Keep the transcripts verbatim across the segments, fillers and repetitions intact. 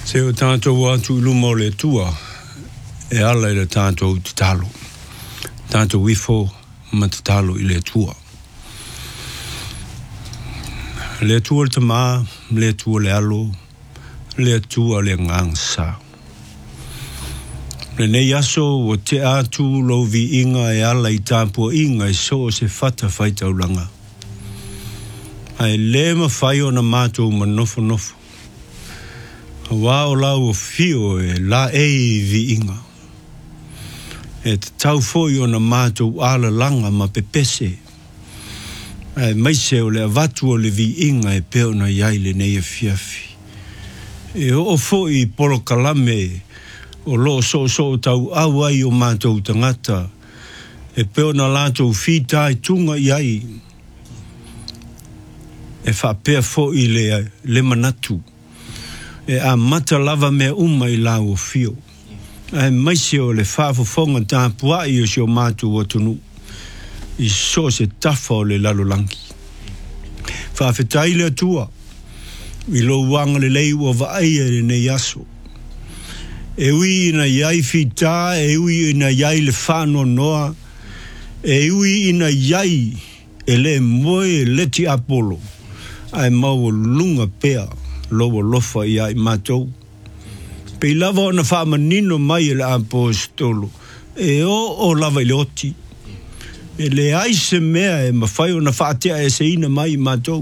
Se o tātou atu lumo le tua, e ala i le tātou te talo. Tātou wifo ma te talo i le tua. Le tua le tamā, le tua le alo, le tua le ngangsa. Le nei aso o te atu lo vi inga e ala i tāpua inga i so se fata whaitaulanga. Ai le ma whai o na mātou ma nofo nofo. Wa o lau o fio e la e vi inga. E te tau foi o na mātou ala langa ma pepese. Ai maise o le avatu o le vi inga e peo na iai le nei e fiafi. E o foi polo kalame o lo so so tau au ai o mātou tangata. E peo na lātou fita i tunga iai. E wha pea foi le, le manatu. E a mata lava mea uma i lau o fio. E maise o le whaafofonga tāpua i o si o mātou o tunu. I so se tafa o le lalolangi. Whaafetai le atua. I lo wanga le lei ua vaaia le nei aso. E ui ina iai fita, e ui ina iai le whano noa. E ui ina iai e le moe leti apolo. Ai mau lunga pea. Loa lofa ia i mātou. Pei lava o na whaamanino mai e le apostolo. E o o lava i le oti. E le aise mea e mawhai o na whaatea e se ina mai i mātou.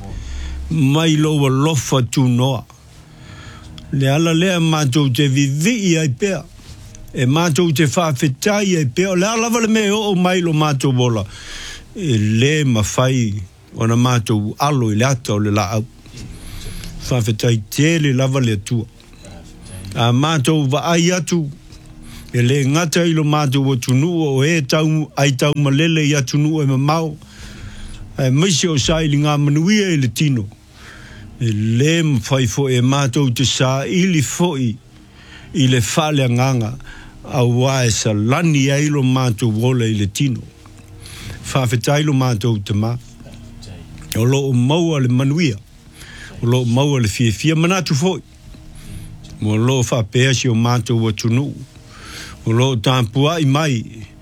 Mai loa lofa tu noa. Le ala lea mātou te vivi i ai pea. E mātou te whaafetai ai pea. Le ala lava le mea o mai lo mātou bola. E le mawhai o na mātou alo i le ata o le la au. Whawhetai tele lava le atua. A mātou wa ai atu. E le ngata ilo mātou o tunua o e tau, ai tau malele i atunua e mamau. E maise o sa ili ngā manuia i le tino. E le mwhai fo e mātou te sa ili foi i le whale nganga a wae sa lani a ilo mātou wola i le tino. Whawhetai ilo mātou te mā. O lo o maua le manuia. O lo maua le fia fia manatu foi. Mo lo fa peasi o mātou wa tunu. O lo tāpua i mai.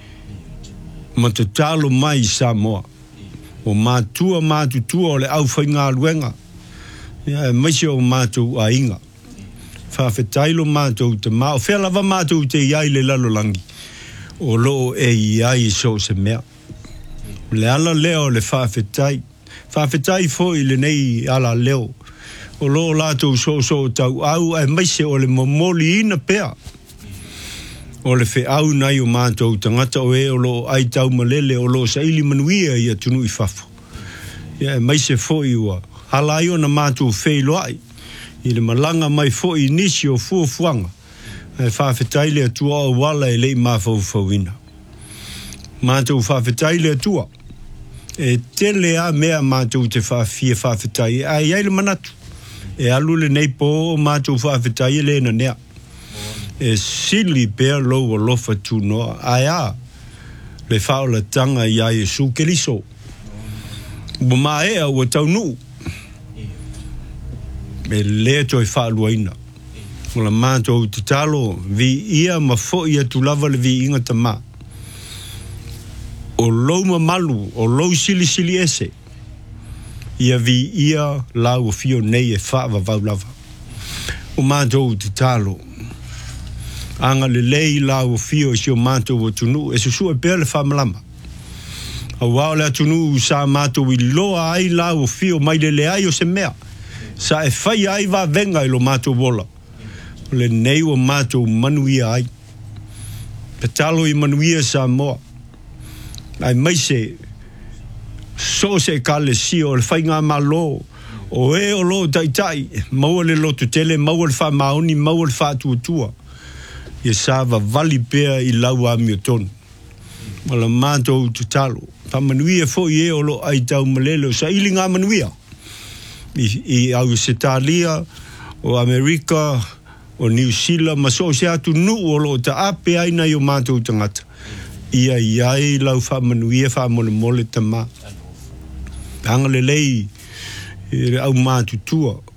Ma te talo mai Samoa. O mātua mātutua o le au whai ngā luenga. Ia e maise o mātou a inga. Whawhetailo mātou te mā. O whea lava mātou te iai le lalolangi. O lo e iai so se mea. Le ala leo le whawhetai. Whawhetai foi le nei ala leo. O lo lato so so tau au e maise o le momoli ina pea. O le fe au nai o mātou tangata o e o lo ai tau malele o lo sa ili manuia i atunu i fafo. Ia e maise foi ua. Hala i o na mātou fei loai. I le malanga mai foi nisi o fuafuanga. E whawhetai le atua o wala e lei mafau fauina. Mātou whawhetai le atua. E tele a mea mātou te whawhia whawhetai. A iai le manatu. E alu le nei po o mātou whawhetai le na nea. E sili pēr lo o lofa tu noa. Ai a, le whao la tanga i ai e su keliso. Buma ea ua tau nu. E le toi whaalua ina. O la mātou te talo, vi ia ma fo ia tu lava le vi inga ta mā. O lou ma malu, o lou sili sili ese. Ia vi ia lau o fio nei e whaava vau lava. O mātou te talo. Anga le lei lau o fio si o mātou o tunu. E susu e pēr le whaamalama. A wao le atunu sa mātou i loa ai lau o fio mai le le ai o se mea. Sa e whai ai wa venga i lo mātou wola. Le nei o mātou manuia ai. Pe talo i manuia sa moa. Ai maise so se kale si o le whainga malo o e o lo tai tai maua le lotu tele maua le wha maoni maua le wha tuatua i sava vali pea i lau a miotonu wala mātou te talo pa manuia fo i e o lo ai tau malele o sa ili ngā manuia i, i au se talia o Amerika o New Zealand ma so se atu nu o lo ta ape aina i o mātou tangata ia iai lau wha manuia wha mole mole ta mā Anga le lei au mātutua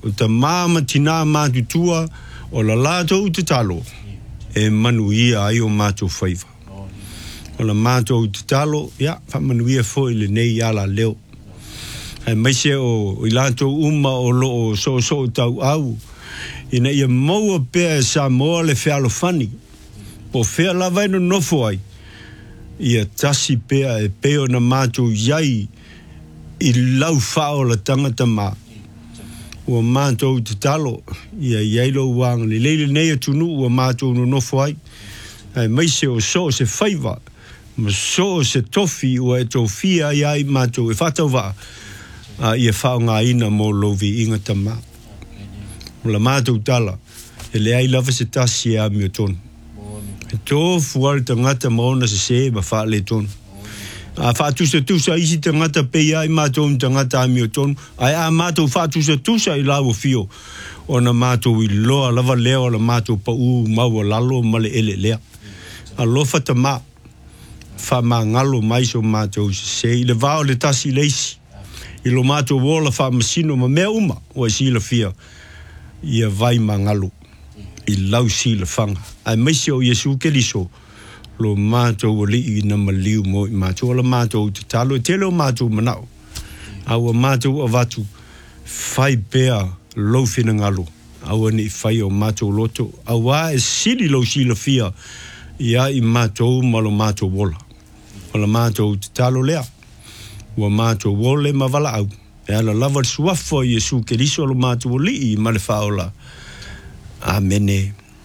o ta mama tina mātutua o la lātou te talo e manuia ai o mātou whaiva. O la mātou te talo, ia, wha manuia fo i le nei ala leo. Ai maise o i lātou uma o lo o so so tau au. Ina ia maua pēr sa moa le whealo whani. Po whea lawa ino nofo ai. Ia tasi pēr e pēo na mātou iai i lau whao la tangata mā. Ua mātou te talo, ia iai lo wanga ni leile nei atunu ua mātou no nofo ai. Ai maise o so se whaiva, ma so se tofi ua e tō fia iai mātou e whatau wā. Uh, ia whao ngā ina mō lovi inga ta mā. La mātou tala, e le ai lava se tasi e a mio tonu. E tō fuari ta ngata maona se se ma wha le tonu. A wha tusa tusa isi ta ngata pei ai mātou ta ngata a mio tonu. Ai a mātou wha tusa tusa i lau fio. O na mātou i loa lava leo la mātou pa u maua lalo male ele lea. A lofa ta mā. Wha mā ngalo maiso mātou se se. I le vao le tasi leisi. I lo mātou wola wha masino ma mea uma o e sila fia ia vai mangalo i lau sila whanga. Ai maise o Yesu Keliso lo mātou o li i na maliu mo i mātou ala mātou te talo e tele o mātou manao. Aua mātou a watu whai pēa lau whina ngalo. Aua ni whai o mātou loto. Aua e sili lau sila fia ia i mātou malo mātou wola. Ala mātou te talo lea. Ua mātou wole ma wala au. E ala lava suafo Yesu Keriso lo mātou li i male whaola. Amene.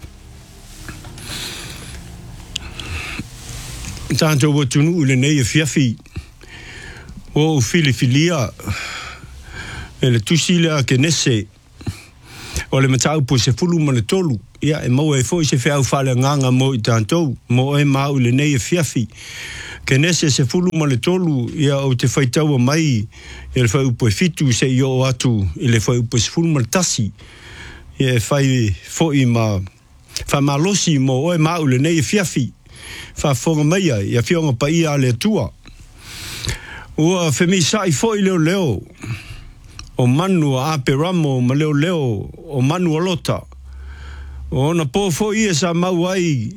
Tātou wa tunu ule nei e fiafi. O u fili filia. E le tusile a kenese. O le matau po se fulu ma le tolu. Ia e mau e fo i se whiau whale nganga mo i tātou. Mo e mau le nei e fiafi. Kenese se fulu ma le tolu, ia o te whaitaua mai, e le whai upo e fitu se i o atu, i le whai upo e se fulu ma le tasi. Ia e whai fo i ma, wha malosi mo oe mau le nei e fiafi. Wha whonga meia, ia whionga pa ia le atua. Ua whemi sai fo i leo leo, o manu a ape ramo ma leo leo, o manu a lota. O na po fo i e sa mau ai,